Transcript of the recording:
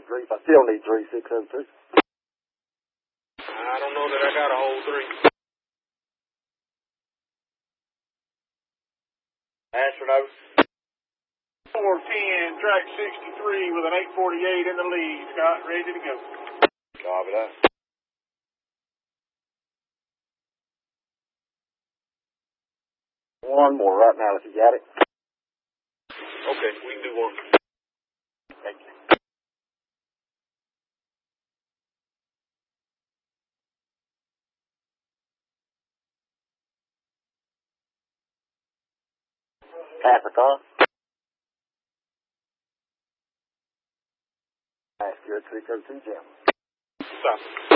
I still need 3602. I don't know that I got a whole 3. Astronaut. 410, track 63 with an 848 in the lead. Scott, ready to go. Copy that. One more right now if you got it. Okay, we can do one. Thank you. Africa. That's good. 302 Jim. Stop.